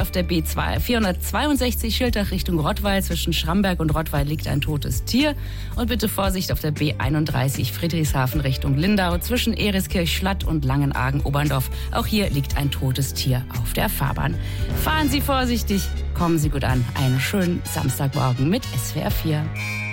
auf der B2 462 Schiltach Richtung Rottweil. Zwischen Schramberg und Rottweil liegt ein totes Tier. Und bitte Vorsicht auf der B31 Friedrichshafen Richtung Lindau. Zwischen Eriskirch-Schlatt und Langenargen-Oberndorf. Auch hier liegt ein totes Tier auf der Fahrbahn. Fahren Sie vorsichtig, kommen Sie gut an. Einen schönen Samstagmorgen mit SWR 4.